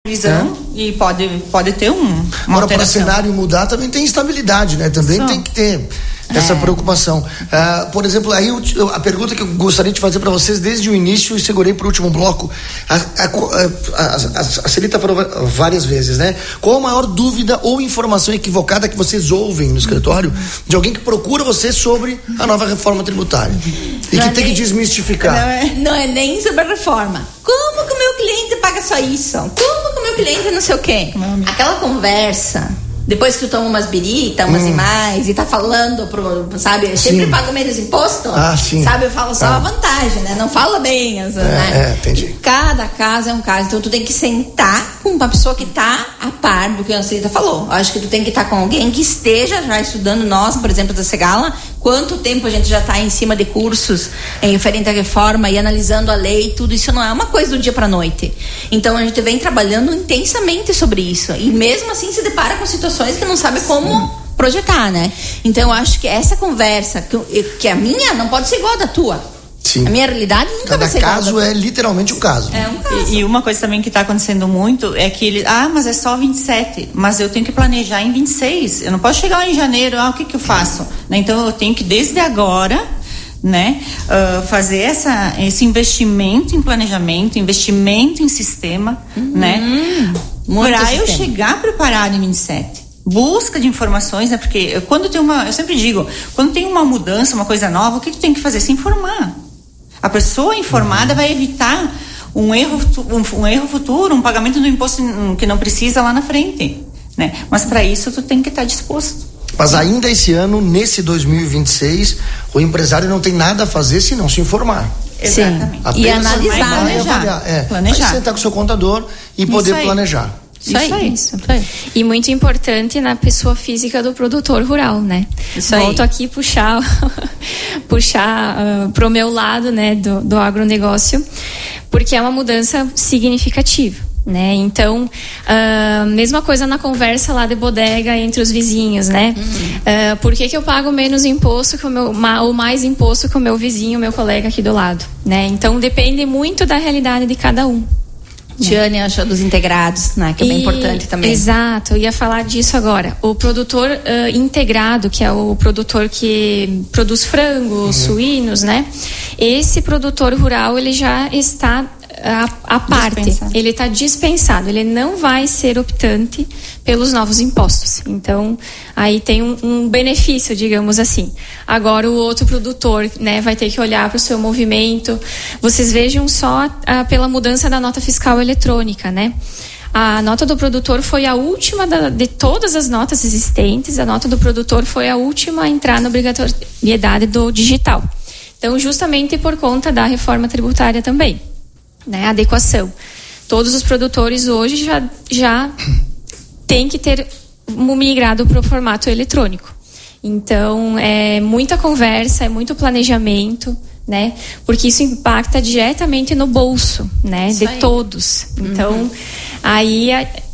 E pode ter uma Agora, para o alteração. cenário mudar, também tem instabilidade, né? Também tem que ter essa preocupação. Por exemplo, aí a pergunta que eu gostaria de fazer para vocês desde o início e segurei para o último bloco. A Celita falou várias vezes, né? Qual a maior dúvida ou informação equivocada que vocês ouvem no escritório de alguém que procura você sobre a nova reforma tributária? E que tem que desmistificar. Não é nem sobre a reforma. Como que o meu cliente paga só isso? Como que o meu cliente não sei o quê? Aquela conversa, depois que tu toma umas birita, umas e mais, e tá falando sabe? Sempre pago menos imposto. Sabe? Eu falo só a vantagem, né? Não fala bem, né? Entendi. E cada caso é um caso. Então tu tem que sentar com uma pessoa que tá a par do que a Celita falou. Eu acho que tu tem que estar com alguém que esteja já estudando. Nós, por exemplo, da Segala, quanto tempo a gente já está em cima de cursos em referente à reforma e analisando a lei, tudo isso não é uma coisa do dia para noite. Então a gente vem trabalhando intensamente sobre isso e mesmo assim se depara com situações que não sabe como projetar, né? Então eu acho que essa conversa, que a minha não pode ser igual a da tua. Sim. A minha realidade nunca vai ser igual. Cada caso é literalmente um caso. É um caso. E uma coisa também que está acontecendo muito é que mas é só 27, mas eu tenho que planejar em 26. Eu não posso chegar lá em janeiro, o que eu faço? Né? Então eu tenho que desde agora, né, fazer esse investimento em planejamento, investimento em sistema, né, para eu chegar preparado em 27. Busca de informações, né? Porque eu sempre digo, quando tem uma mudança, uma coisa nova, o que tu tem que fazer? Se informar. A pessoa informada vai evitar um erro futuro, um pagamento do imposto que não precisa lá na frente, né? Mas para isso tu tem que estar disposto. Mas ainda esse ano, nesse 2026, o empresário não tem nada a fazer se não se informar. Exatamente. Sim. E analisar, planejar. Aí sentar com o seu contador e poder planejar. Isso aí. E muito importante na pessoa física do produtor rural, né? Volto aqui puxar pro meu lado, né, do agronegócio, porque é uma mudança significativa, né? Então, mesma coisa na conversa lá de bodega entre os vizinhos, né? Por que eu pago menos imposto que ou mais imposto que o meu vizinho, o meu colega aqui do lado, né? Então, depende muito da realidade de cada um. Tiane achou dos integrados, né? Que é bem importante também. Exato, eu ia falar disso agora. O produtor integrado, que é o produtor que produz frangos, suínos, né? Esse produtor rural, ele já está à parte. Ele está dispensado. Ele não vai ser optante pelos novos impostos. Então, aí tem um benefício, digamos assim. Agora, o outro produtor, né, vai ter que olhar para o seu movimento. Vocês vejam só pela mudança da nota fiscal eletrônica, né? A nota do produtor foi a última de todas as notas existentes. A nota do produtor foi a última a entrar na obrigatoriedade do digital. Então, justamente por conta da reforma tributária também, né? A adequação. Todos os produtores hoje já têm que ter migrado para o formato eletrônico. Então, é muita conversa, é muito planejamento, né? Porque isso impacta diretamente no bolso, né? De todos. Então, aí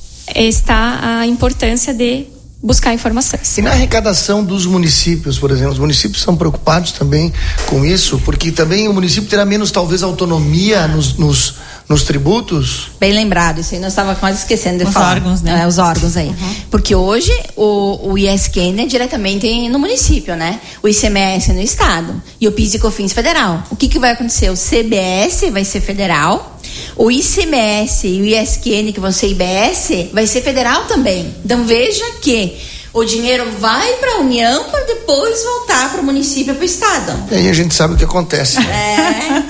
está a importância de buscar informações. E na arrecadação dos municípios, por exemplo, os municípios são preocupados também com isso, porque também o município terá menos, talvez, autonomia nos tributos? Bem lembrado, isso aí nós estávamos quase esquecendo de falar. Os órgãos, né? Os órgãos aí. Porque hoje o ISQN é diretamente no município, né? O ICMS no estado e o PIS e COFINS federal. O que vai acontecer? O CBS vai ser federal, o ICMS e o ISQN, que vão ser IBS, vai ser federal também. Então veja que o dinheiro vai para a União para depois voltar para o município e para o estado. E aí a gente sabe o que acontece. Né?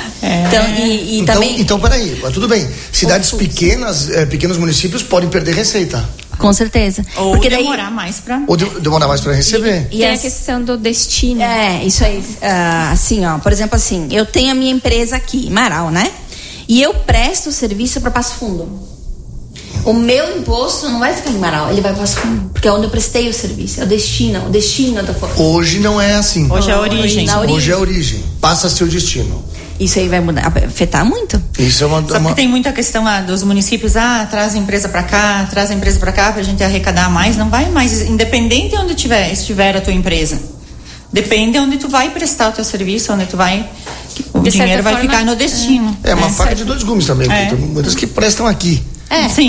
Então, peraí, tudo bem. Cidades pequenas, pequenos municípios podem perder receita. Com certeza. Ou porque demorar mais para... Ou demorar mais para receber. E a questão do destino. Isso aí. Assim, por exemplo, assim, eu tenho a minha empresa aqui, Marau, né? E eu presto serviço para Passo Fundo. O meu imposto não vai ficar em Marau, ele vai para Passo Fundo, porque é onde eu prestei o serviço, é o destino da coisa. Hoje não é assim. Hoje é a origem. Hoje é a origem. Passa a ser o destino. Isso aí vai afetar muito? Isso é Só que tem muita questão dos municípios, traz a empresa para cá, pra gente arrecadar mais, não vai mais, independente de onde estiver a tua empresa. Depende de onde tu vai prestar o teu serviço, onde tu vai... O dinheiro vai ficar no destino. É uma faca de dois gumes também, tem muitas que prestam aqui. Sim.